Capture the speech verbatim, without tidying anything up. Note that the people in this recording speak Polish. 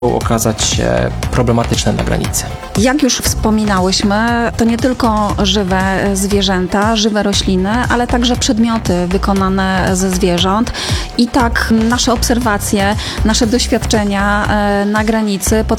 okazać się problematyczne na granicy. Jak już wspominałyśmy, to nie tylko żywe zwierzęta, żywe rośliny, ale także przedmioty wykonane ze zwierząt. I tak nasze obserwacje, nasze doświadczenia na granicy